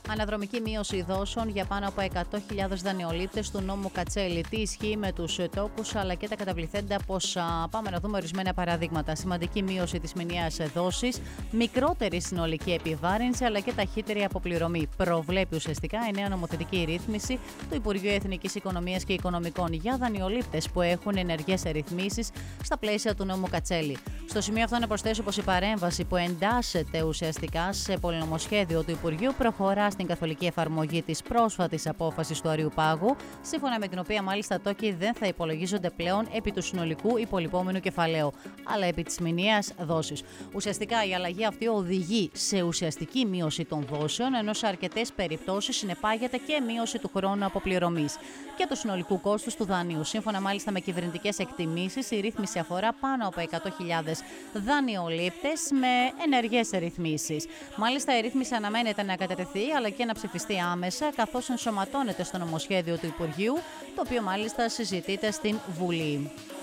Αναδρομική μείωση δόσεων για πάνω από 100.000 δανειολήπτες του νόμου Κατσέλη. Τι ισχύει με τους τόκους αλλά και τα καταβληθέντα ποσά. Πάμε να δούμε ορισμένα παραδείγματα. Σημαντική μείωση της μηνιαίας δόσης, μικρότερη συνολική επιβάρυνση αλλά και ταχύτερη αποπληρωμή. Προβλέπει ουσιαστικά η νέα νομοθετική ρύθμιση του Υπουργείου Εθνικής Οικονομίας και Οικονομικών για δανειολήπτες που έχουν ενεργές ρυθμίσεις στα πλαίσια του νόμου Κατσέλη. Στο σημείο αυτό να προσθέσω πως η παρέμβαση που εντάσσεται ουσιαστικά σε πολυνομοσχέδιο του Υπουργείου προχωρά στην καθολική εφαρμογή της πρόσφατης απόφασης του Αριουπάγου, σύμφωνα με την οποία μάλιστα τόκοι δεν θα υπολογίζονται πλέον επί του συνολικού υπολοιπόμενου κεφαλαίου, αλλά επί της μηνιαίας δόσης. Ουσιαστικά η αλλαγή αυτή οδηγεί σε ουσιαστική μείωση των δόσεων, ενώ σε αρκετές περιπτώσεις συνεπάγεται και μείωση του χρόνου αποπληρωμής και του συνολικού κόστους του δανείου. Σύμφωνα μάλιστα με κυβερνητικές εκτιμήσεις, η ρύθμιση αφορά πάνω από 100.000 δανειολήπτες με ενεργές ρυθμίσεις. Μάλιστα, η ρύθμιση αναμένεται να κατατεθεί αλλά και να ψηφιστεί άμεσα, καθώς ενσωματώνεται στο νομοσχέδιο του Υπουργείου, το οποίο μάλιστα συζητείται στην Βουλή.